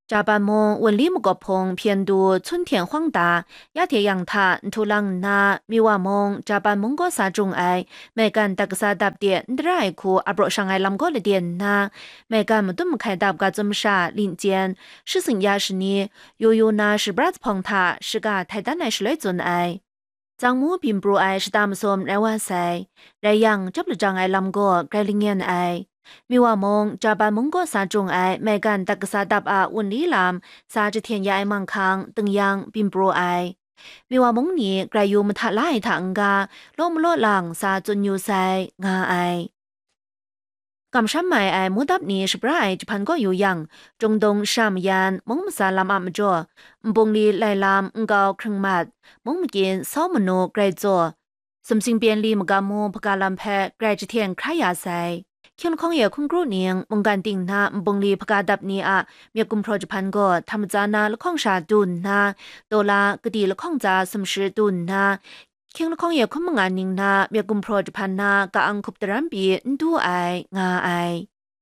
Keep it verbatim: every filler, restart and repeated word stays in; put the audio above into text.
加班梦文里木个碰偏度春天晃大，亚天阳塔土朗那米瓦梦加班梦个啥种爱，每干大个啥搭点，你来库阿不上爱啷个的点那，每干么都么开搭个怎么啥零件，是生呀是你，悠悠那是不子碰他，是个太单来是来准爱。张母并不爱是大么说来哇塞，来样这不障碍啷个该零眼爱。มีว่ามงจะบานมงก็สาจงไอแม่กันตักษาดับอาวันลีลามสาจะเทียนยาไอมังคังตึงยังบิมโปรไอมีว่ามงนี้ไกรยูมทะลายทางกาโลมโลหลังสาจนยูไซงาไอกำช้ำหมายไอมุดับนี้สปรายจะพันก็อยู่ยังจงดงชามยานมงมสาลามอามจ่อมบงลีไลลามงกาวครึ่งมัดมงมกินซ้อมโนไกรจ่อสมสิงเปียนลีมกามูพกาลามแพไกรจะเทียนใครยาไซคินของเย่คงกรูเนียงมงการติงนาบงลีพกาดับนี้อะเมียกุมโปรจพันก็ทำจานาละข้องชาดุนนาโตลากดีละข้องจาสมชื่อดุนนาคิงละข้องเย่คงมงานนิงนาเมียกุมโปรจพันนากะอังคุบตรัมบีนดูไองาไอ